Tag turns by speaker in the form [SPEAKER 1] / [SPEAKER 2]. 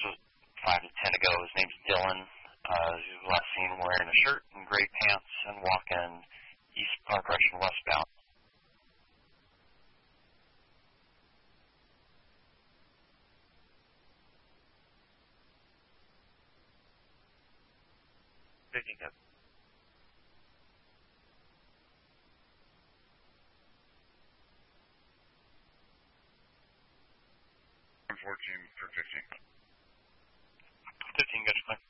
[SPEAKER 1] was 5 to 10 ago. His name's Dylan. He was last seen wearing a shirt and gray pants and walking east direction westbound.
[SPEAKER 2] Picking up. 14 for 15.
[SPEAKER 1] 15, good.